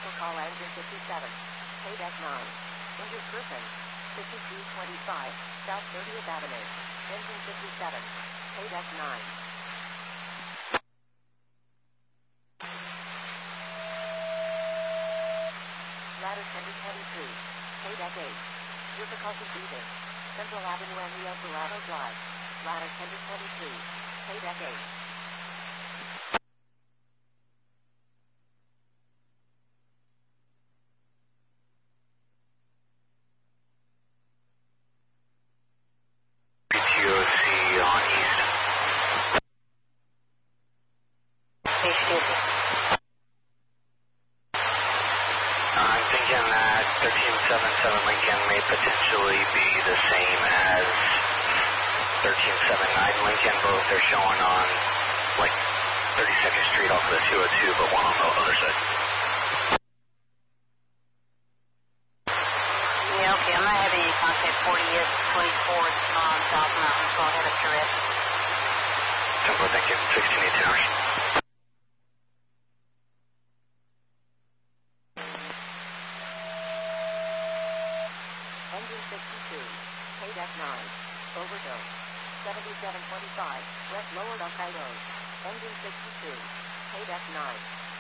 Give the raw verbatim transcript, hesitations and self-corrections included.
Vehicle call engine fifty-seven. Paydeck nine. Injured person. fifty-two twenty-five, South thirtieth Avenue. Engine fifty-seven. Paydeck nine. Ladder tender twenty-three. Paydeck eight. Difficulty breathing. Central Avenue and Rio Dorado Drive. Ladder tender twenty-three. Paydeck eight. P T O C on East. I'm thinking that thirteen seventy-seven Lincoln may potentially be the same as thirteen seventy-nine Lincoln. Both are showing on like thirty-second Street off of the two oh two, but one on the other side. Yeah, okay. I'm not having any contact. forty is twenty-fourth on South Mountain, so I'll head up to Red. Tempo, thank you. sixteen eighteen hours. Engine sixty-two. Paydeck nine. Overdose. seventy-seven twenty-five. West Lower Hokkaido. Engine sixty-two. Paydeck nine.